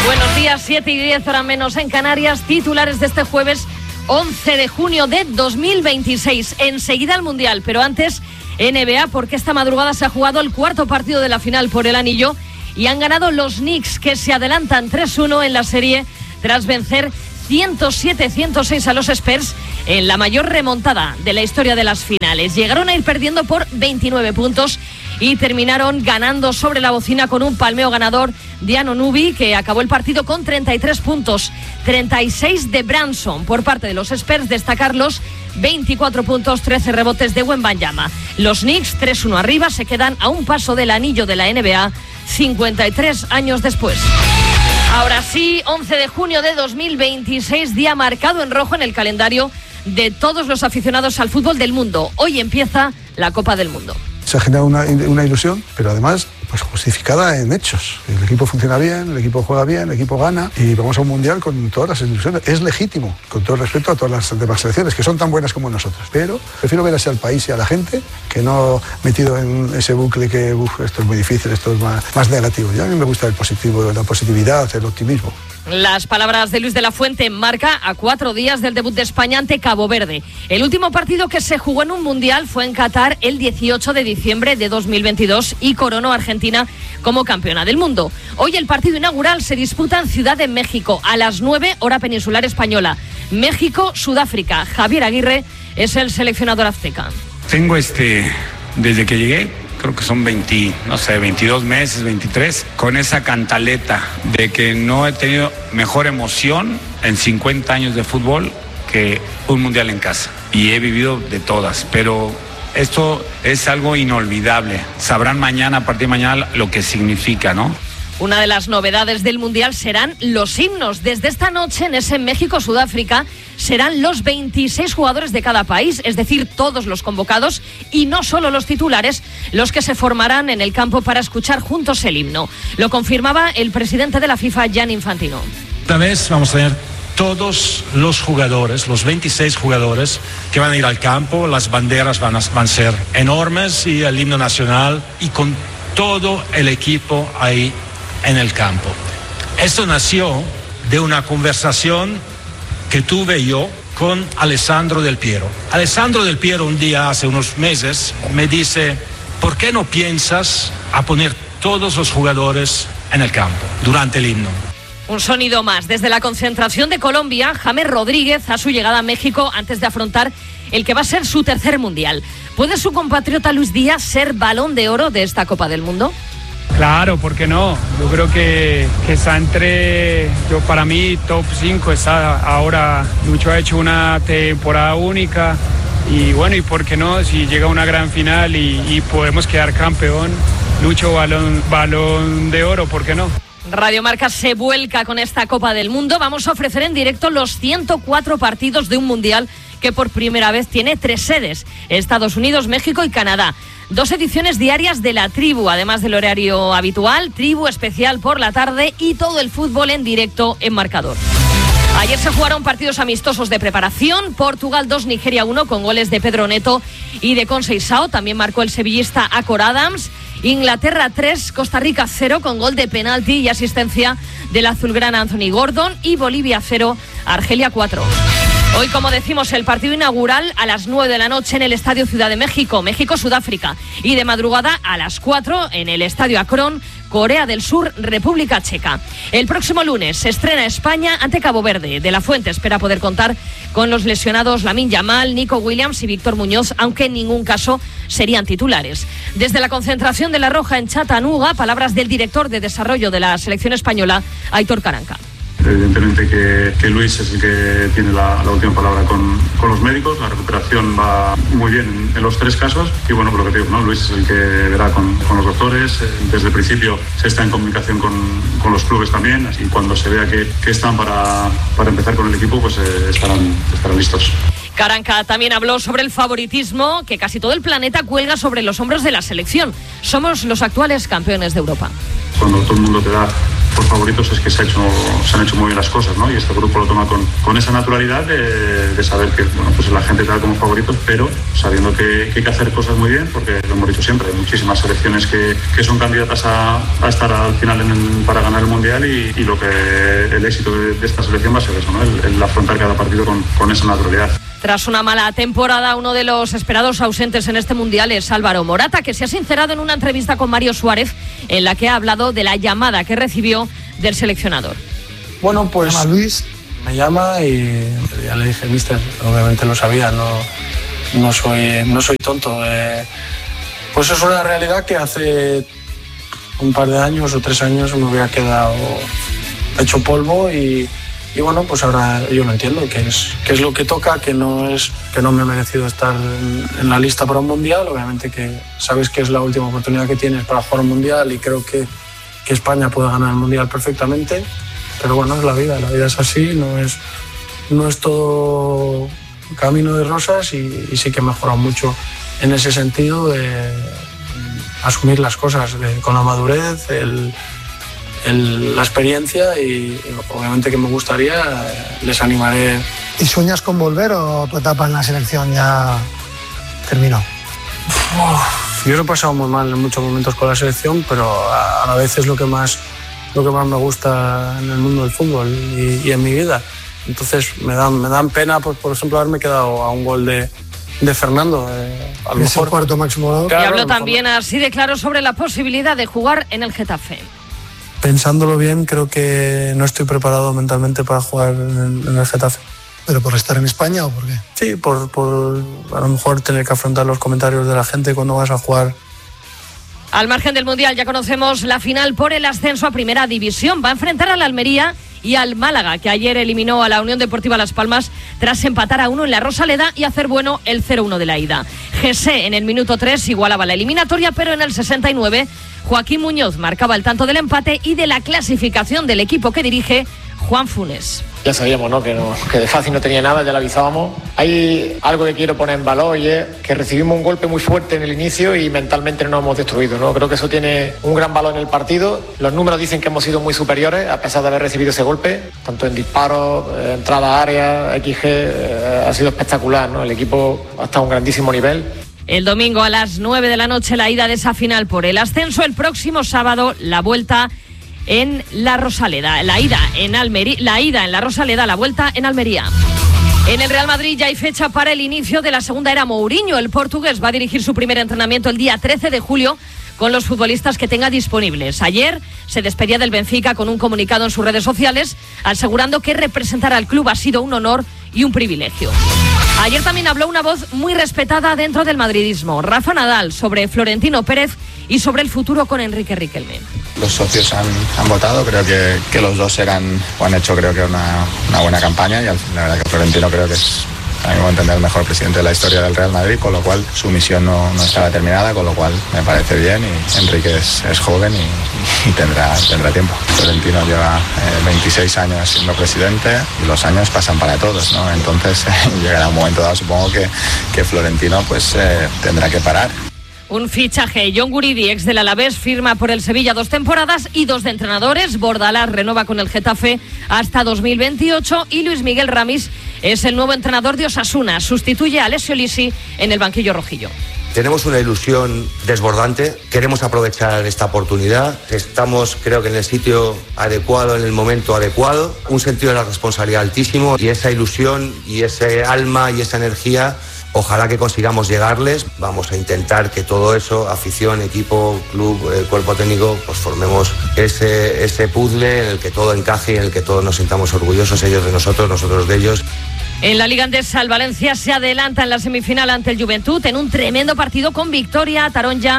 Buenos días, 7:10, hora menos en Canarias. Titulares de este jueves 11 de junio de 2026. Enseguida el Mundial, pero antes NBA, porque esta madrugada se ha jugado el cuarto partido de la final por el anillo y han ganado los Knicks, que se adelantan 3-1 en la serie tras vencer 107-106 a los Spurs en la mayor remontada de la historia de las finales. Llegaron a ir perdiendo por 29 puntos y terminaron ganando sobre la bocina con un palmeo ganador de Anunoby, que acabó el partido con 33 puntos, 36 de Branson por parte de los Spurs. Destacarlos 24 puntos, 13 rebotes de Wembanyama. Los Knicks 3-1 arriba, se quedan a un paso del anillo de la NBA 53 años después. Ahora sí, 11 de junio de 2026, día marcado en rojo en el calendario de todos los aficionados al fútbol del mundo. Hoy empieza la Copa del Mundo. Se ha generado una ilusión, pero además pues justificada en hechos. El equipo funciona bien, el equipo juega bien, el equipo gana y vamos a un mundial con todas las ilusiones. Es legítimo, con todo el respeto a todas las demás selecciones, que son tan buenas como nosotros. Pero prefiero ver así al país y a la gente que no metido en ese bucle que esto es muy difícil, esto es más negativo. Y a mí me gusta el positivo, la positividad, el optimismo. Las palabras de Luis de la Fuente en Marca a 4 días del debut de España ante Cabo Verde. El último partido que se jugó en un mundial fue en Qatar el 18 de diciembre de 2022 y coronó a Argentina como campeona del mundo. Hoy el partido inaugural se disputa en Ciudad de México a las 9, hora peninsular española. México-Sudáfrica. Javier Aguirre es el seleccionador azteca. Tengo desde que llegué, creo que son 22 meses, 23, con esa cantaleta de que no he tenido mejor emoción en 50 años de fútbol que un mundial en casa. Y he vivido de todas, pero esto es algo inolvidable. Sabrán mañana, a partir de mañana, lo que significa, ¿no? Una de las novedades del Mundial serán los himnos. Desde esta noche en ese México-Sudáfrica serán los 26 jugadores de cada país, es decir, todos los convocados y no solo los titulares, los que se formarán en el campo para escuchar juntos el himno. Lo confirmaba el presidente de la FIFA, Gianni Infantino. Esta vez vamos a tener todos los jugadores, los 26 jugadores que van a ir al campo. Las banderas van a ser enormes y el himno nacional, y con todo el equipo ahí en el campo. Esto nació de una conversación que tuve yo con Alessandro Del Piero. Alessandro Del Piero un día, hace unos meses, me dice: ¿por qué no piensas a poner todos los jugadores en el campo durante el himno? Un sonido más. Desde la concentración de Colombia, James Rodríguez a su llegada a México antes de afrontar el que va a ser su tercer mundial. ¿Puede su compatriota Luis Díaz ser Balón de Oro de esta Copa del Mundo? Claro, ¿por qué no? Yo creo que está para mí, top 5 está ahora. Lucho ha hecho una temporada única y bueno, ¿y por qué no? Si llega a una gran final y podemos quedar campeón, Lucho balón de oro, ¿por qué no? Radio Marca se vuelca con esta Copa del Mundo. Vamos a ofrecer en directo los 104 partidos de un mundial que por primera vez tiene 3 sedes: Estados Unidos, México y Canadá. 2 ediciones diarias de La Tribu, además del horario habitual, Tribu especial por la tarde y todo el fútbol en directo en Marcador. Ayer se jugaron partidos amistosos de preparación. Portugal 2, Nigeria 1, con goles de Pedro Neto y de Conceição. También marcó el sevillista Acor Adams. Inglaterra 3, Costa Rica 0, con gol de penalti y asistencia del azulgrana Anthony Gordon. Y Bolivia 0, Argelia 4. Hoy, como decimos, el partido inaugural a las 9 de la noche en el Estadio Ciudad de México, México-Sudáfrica. Y de madrugada a las 4 en el Estadio Akron, Corea del Sur, República Checa. El próximo lunes se estrena España ante Cabo Verde. De la Fuente espera poder contar con los lesionados Lamine Yamal, Nico Williams y Víctor Muñoz, aunque en ningún caso serían titulares. Desde la concentración de La Roja en Chattanooga, palabras del director de desarrollo de la selección española, Aitor Caranca. Evidentemente que Luis es el que tiene la última palabra con los médicos. La recuperación va muy bien en los 3 casos y bueno, por lo que te digo, ¿no? Luis es el que verá con los doctores. Desde el principio se está en comunicación con los clubes también, así cuando se vea que están para empezar con el equipo, pues estarán listos. Caranca también habló sobre el favoritismo que casi todo el planeta cuelga sobre los hombros de la selección. Somos los actuales campeones de Europa. Cuando todo el mundo te da favoritos es que se han hecho muy bien las cosas, ¿no? Y este grupo lo toma con esa naturalidad de saber que, bueno, pues la gente te da como favoritos, pero sabiendo que hay que hacer cosas muy bien, porque lo hemos dicho siempre, hay muchísimas selecciones que son candidatas a estar al final para ganar el Mundial y lo que el éxito de esta selección va a ser eso, ¿no? El afrontar cada partido con esa naturalidad. Tras una mala temporada, uno de los esperados ausentes en este Mundial es Álvaro Morata, que se ha sincerado en una entrevista con Mario Suárez, en la que ha hablado de la llamada que recibió del seleccionador. Bueno, pues Luis me llama y ya le dije, mister, obviamente lo sabía, no soy tonto. Pues es una realidad que hace un par de años o 3 años me hubiera quedado hecho polvo y bueno, pues ahora yo lo entiendo, que es lo que toca, que no me he merecido estar en la lista para un Mundial. Obviamente que sabes que es la última oportunidad que tienes para jugar un Mundial y creo que España puede ganar el Mundial perfectamente, pero bueno, es la vida es así, no es todo camino de rosas y sí que he mejorado mucho en ese sentido de asumir las cosas con la madurez, la experiencia y obviamente que me gustaría, les animaré. ¿Y sueñas con volver o tu etapa en la selección ya terminó? Yo lo he pasado muy mal en muchos momentos con la selección, pero a la vez es lo que más me gusta en el mundo del fútbol y en mi vida. Entonces me dan pena, por ejemplo, haberme quedado a un gol de Fernando. A lo es mejor el cuarto máximo goleador. Y habló también así de claro sobre la posibilidad de jugar en el Getafe. Pensándolo bien, creo que no estoy preparado mentalmente para jugar en el Getafe. ¿Pero por estar en España o por qué? Sí, por a lo mejor tener que afrontar los comentarios de la gente cuando vas a jugar. Al margen del Mundial ya conocemos la final por el ascenso a Primera División. Va a enfrentar al Almería y al Málaga, que ayer eliminó a la Unión Deportiva Las Palmas tras empatar a 1 en la Rosaleda y hacer bueno el 0-1 de la ida. José en el minuto 3 igualaba la eliminatoria, pero en el 69 Joaquín Muñoz marcaba el tanto del empate y de la clasificación del equipo que dirige Juan Funes. Ya sabíamos, ¿no? Que de fácil no tenía nada, ya lo avisábamos. Hay algo que quiero poner en valor y es que recibimos un golpe muy fuerte en el inicio y mentalmente no nos hemos destruido, ¿no? Creo que eso tiene un gran valor en el partido. Los números dicen que hemos sido muy superiores a pesar de haber recibido ese golpe, tanto en disparos, entrada a área, XG, ha sido espectacular, ¿no? El equipo ha estado a un grandísimo nivel. El domingo a las 9 de la noche la ida de esa final por el ascenso. El próximo sábado la vuelta en la Rosaleda. La ida en la Rosaleda, la vuelta en Almería. En el Real Madrid ya hay fecha para el inicio de la segunda era Mourinho. El portugués va a dirigir su primer entrenamiento el día 13 de julio con los futbolistas que tenga disponibles. Ayer se despedía del Benfica con un comunicado en sus redes sociales asegurando que representar al club ha sido un honor y un privilegio. Ayer también habló una voz muy respetada dentro del madridismo, Rafa Nadal, sobre Florentino Pérez y sobre el futuro con Enrique Riquelme. Los socios han votado, creo que los dos han hecho creo que una buena campaña y la verdad que Florentino creo que es, a mi modo de entender, el mejor presidente de la historia del Real Madrid, con lo cual su misión no estaba terminada, con lo cual me parece bien y Enrique es joven y tendrá tiempo. Florentino lleva 26 años siendo presidente y los años pasan para todos, ¿no? Entonces llegará un momento dado, supongo que Florentino pues tendrá que parar. Un fichaje, John Guridi, ex del Alavés, firma por el Sevilla 2 temporadas y 2 de entrenadores. Bordalás renueva con el Getafe hasta 2028 y Luis Miguel Ramis es el nuevo entrenador de Osasuna. Sustituye a Alessio Lisi en el banquillo rojillo. Tenemos una ilusión desbordante, queremos aprovechar esta oportunidad, estamos creo que en el sitio adecuado, en el momento adecuado, un sentido de la responsabilidad altísimo y esa ilusión y ese alma y esa energía, ojalá que consigamos llegarles. Vamos a intentar que todo eso, afición, equipo, club, cuerpo técnico, pues formemos ese puzzle en el que todo encaje y en el que todos nos sintamos orgullosos, ellos de nosotros de ellos. En la Liga Endesa, el Valencia se adelanta en la semifinal ante el Juventud en un tremendo partido con victoria a Taronja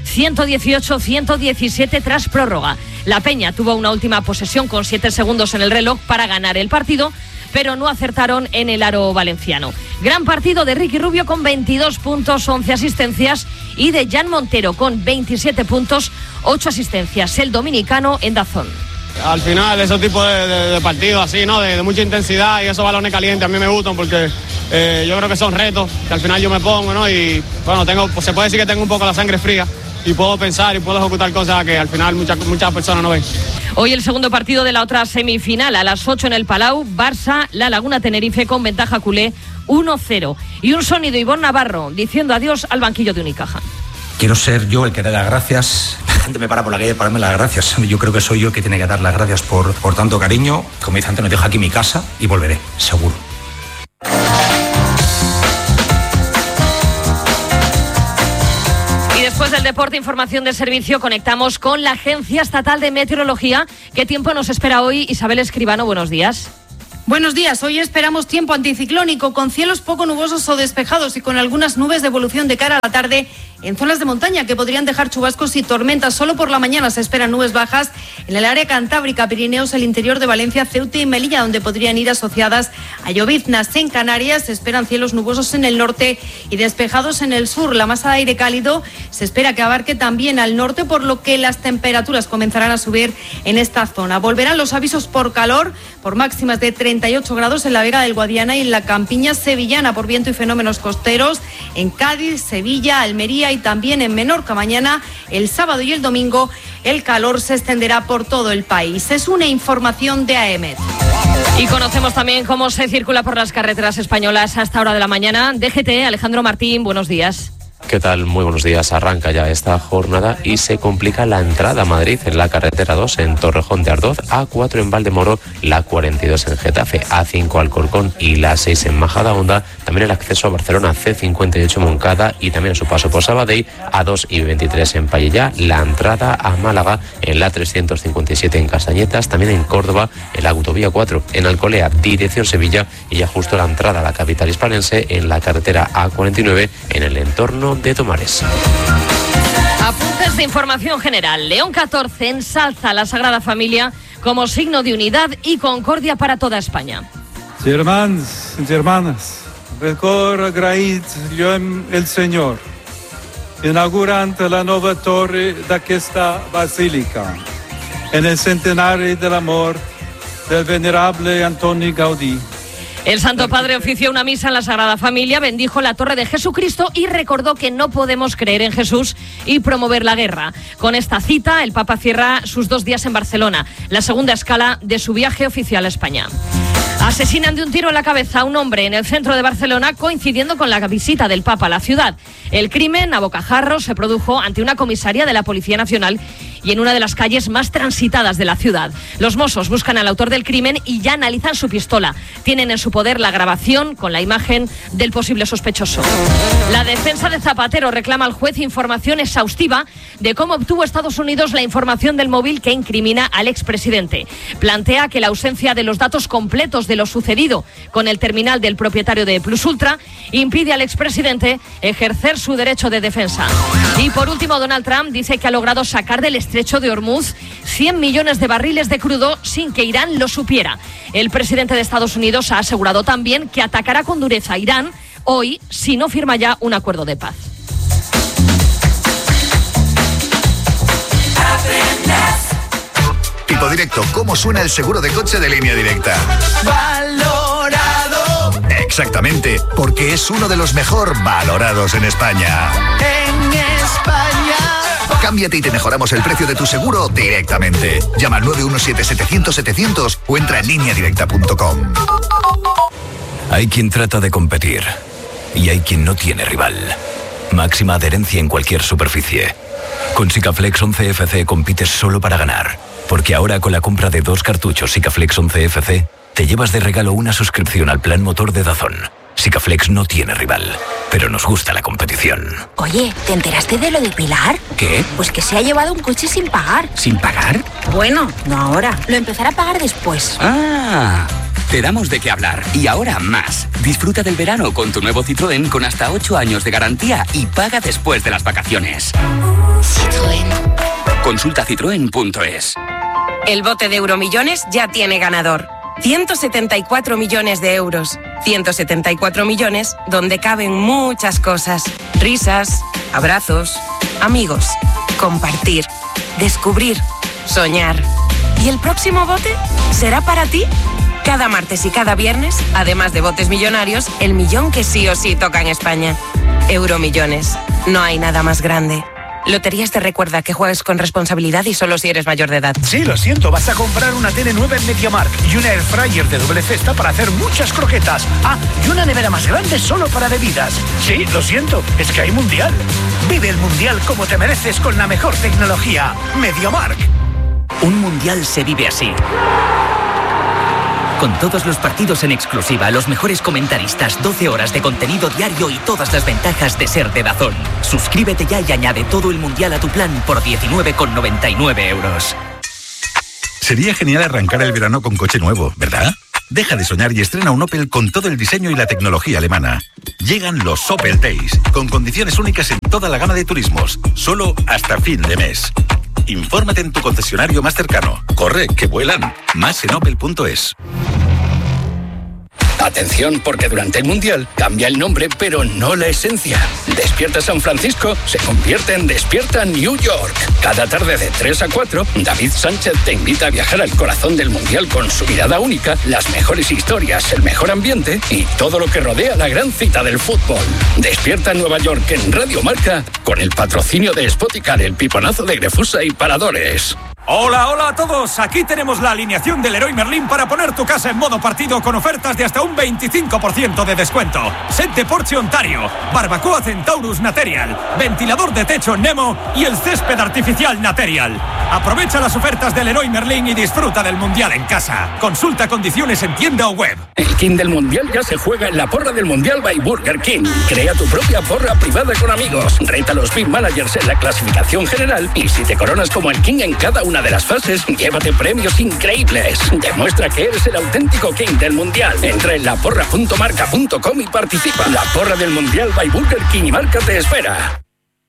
118-117 tras prórroga. La Peña tuvo una última posesión con 7 segundos en el reloj para ganar el partido, pero no acertaron en el aro valenciano. Gran partido de Ricky Rubio con 22 puntos, 11 asistencias y de Jan Montero con 27 puntos, 8 asistencias. El dominicano en DAZN. Al final, esos tipos de partidos así, ¿no? De mucha intensidad y esos balones calientes a mí me gustan porque yo creo que son retos que al final yo me pongo, ¿no? Y bueno, se puede decir que tengo un poco la sangre fría y puedo pensar y puedo ejecutar cosas que al final muchas personas no ven. Hoy el segundo partido de la otra semifinal, a las 8 en el Palau, Barça, La Laguna Tenerife con ventaja culé 1-0. Y un sonido Ivonne Navarro diciendo adiós al banquillo de Unicaja. Quiero ser yo el que dé las gracias. La gente me para por la calle para darme las gracias. Yo creo que soy yo el que tiene que dar las gracias por tanto cariño. Como dice Antonio, dejo aquí mi casa y volveré, seguro. Después del deporte, información de servicio, conectamos con la Agencia Estatal de Meteorología. ¿Qué tiempo nos espera hoy? Isabel Escribano, buenos días. Buenos días, hoy esperamos tiempo anticiclónico con cielos poco nubosos o despejados y con algunas nubes de evolución de cara a la tarde en zonas de montaña que podrían dejar chubascos y tormentas. Solo por la mañana se esperan nubes bajas en el área cantábrica, Pirineos, el interior de Valencia, Ceuta y Melilla, donde podrían ir asociadas a lloviznas. En Canarias se esperan cielos nubosos en el norte y despejados en el sur. La masa de aire cálido se espera que abarque también al norte, por lo que las temperaturas comenzarán a subir en esta zona. Volverán los avisos por calor, por máximas de 38 grados en la Vega del Guadiana y en la campiña sevillana por viento y fenómenos costeros, en Cádiz, Sevilla, Almería y también en Menorca. Mañana, el sábado y el domingo, el calor se extenderá por todo el país. Es una información de AEMET. Y conocemos también cómo se circula por las carreteras españolas a esta hora de la mañana. DGT, Alejandro Martín, buenos días. ¿Qué tal? Muy buenos días. Arranca ya esta jornada y se complica la entrada a Madrid en la carretera 2 en Torrejón de Ardoz, A4 en Valdemoro, la 42 en Getafe, A5 Alcorcón y la 6 en Majadahonda. También el acceso a Barcelona, C58 Moncada y también a su paso por Sabadell, A2 y 23 en Pallejà. La entrada a Málaga en la 357 en Castañetas, también en Córdoba, en la autovía 4 en Alcolea, dirección Sevilla, y ya justo la entrada a la capital hispalense en la carretera A49 en el entorno de Tomares. Apuntes de información general. León XIV ensalza a la Sagrada Familia como signo de unidad y concordia para toda España. Germans y hermanas, record agraït el Señor, inaugurant la nueva torre d'aquesta basílica, en el centenario del amor del venerable Antoni Gaudí. El Santo Padre ofició una misa en la Sagrada Familia, bendijo la Torre de Jesucristo y recordó que no podemos creer en Jesús y promover la guerra. Con esta cita, el Papa cierra sus 2 días en Barcelona, la segunda escala de su viaje oficial a España. Asesinan de un tiro en la cabeza a un hombre en el centro de Barcelona, coincidiendo con la visita del Papa a la ciudad. El crimen, a bocajarro, se produjo ante una comisaría de la Policía Nacional y en una de las calles más transitadas de la ciudad. Los Mossos buscan al autor del crimen y ya analizan su pistola. Tienen en su poder la grabación con la imagen del posible sospechoso. La defensa de Zapatero reclama al juez información exhaustiva de cómo obtuvo Estados Unidos la información del móvil que incrimina al expresidente. Plantea que la ausencia de los datos completos de lo sucedido con el terminal del propietario de Plus Ultra impide al expresidente ejercer su derecho de defensa. Y por último, Donald Trump dice que ha logrado sacar del estrecho de Hormuz 100 millones de barriles de crudo sin que Irán lo supiera. El presidente de Estados Unidos ha asegurado también que atacará con dureza a Irán hoy si no firma ya un acuerdo de paz. Tipo Directo, ¿cómo suena el seguro de coche de Línea Directa? Valorado. Exactamente, porque es uno de los mejor valorados en España. En España. Cámbiate y te mejoramos el precio de tu seguro directamente. Llama al 917-700-700 o entra en lineadirecta.com. Hay quien trata de competir y hay quien no tiene rival. Máxima adherencia en cualquier superficie. Con Sikaflex 11FC compites solo para ganar. Porque ahora con la compra de 2 cartuchos Sikaflex 11FC te llevas de regalo una suscripción al plan motor de DAZN. Sikaflex no tiene rival, pero nos gusta la competición. Oye, ¿te enteraste de lo de Pilar? ¿Qué? Pues que se ha llevado un coche sin pagar. ¿Sin pagar? Bueno, no ahora. Lo empezará a pagar después. ¡Ah! Te damos de qué hablar. Y ahora más. Disfruta del verano con tu nuevo Citroën con hasta 8 años de garantía y paga después de las vacaciones. Citroën. Consulta citroen.es. El bote de Euromillones ya tiene ganador. 174 millones de euros. 174 millones donde caben muchas cosas. Risas, abrazos, amigos, compartir, descubrir, soñar. ¿Y el próximo bote será para ti? Cada martes y cada viernes, además de botes millonarios, el millón que sí o sí toca en España. Euromillones. No hay nada más grande. Loterías te recuerda que juegues con responsabilidad y solo si eres mayor de edad. Sí, lo siento, vas a comprar una tele nueva en MediaMarkt y una airfryer de doble cesta para hacer muchas croquetas. Ah, y una nevera más grande solo para bebidas. Sí, lo siento, es que hay mundial. Vive el mundial como te mereces con la mejor tecnología. MediaMarkt. Un mundial se vive así. Con todos los partidos en exclusiva, los mejores comentaristas, 12 horas de contenido diario y todas las ventajas de ser de DAZN. Suscríbete ya y añade todo el mundial a tu plan por 19,99 euros. Sería genial arrancar el verano con coche nuevo, ¿verdad? Deja de soñar y estrena un Opel con todo el diseño y la tecnología alemana. Llegan los Opel Days, con condiciones únicas en toda la gama de turismos, solo hasta fin de mes. Infórmate en tu concesionario más cercano. Corre, que vuelan. Más en opel.es. Atención, porque durante el Mundial cambia el nombre, pero no la esencia. Despierta San Francisco se convierte en Despierta New York. Cada tarde de 3 a 4, David Sánchez te invita a viajar al corazón del Mundial con su mirada única, las mejores historias, el mejor ambiente y todo lo que rodea la gran cita del fútbol. Despierta Nueva York en Radio Marca, con el patrocinio de Spoticar, el piponazo de Grefusa y Paradores. Hola, hola a todos. Aquí tenemos la alineación del Leroy Merlin para poner tu casa en modo partido con ofertas de hasta un 25% de descuento. Set de Porsche Ontario, barbacoa Centaurus Material, ventilador de techo Nemo y el césped artificial Material. Aprovecha las ofertas del Leroy Merlin y disfruta del Mundial en casa. Consulta condiciones en tienda o web. El King del Mundial ya se juega en la porra del Mundial by Burger King. Crea tu propia porra privada con amigos. Reta a los Big Managers en la clasificación general y si te coronas como el King en cada una de las fases, llévate premios increíbles. Demuestra que eres el auténtico King del Mundial. Entra en laporra.marca.com y participa. La porra del Mundial by Burger King y Marca te espera.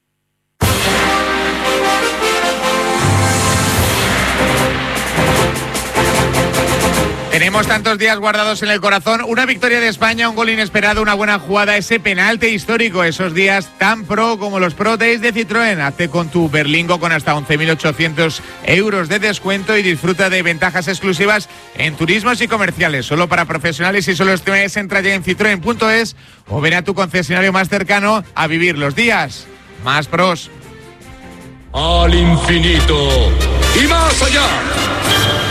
Tenemos tantos días guardados en el corazón, una victoria de España, un gol inesperado, una buena jugada, ese penalti histórico, esos días tan pro como los Pro Days de Citroën. Hazte con tu Berlingo con hasta 11.800 euros de descuento y disfruta de ventajas exclusivas en turismos y comerciales, solo para profesionales y solo este mes. Entra ya en citroen.es o ven a tu concesionario más cercano a vivir los días más pros. Al infinito y más allá.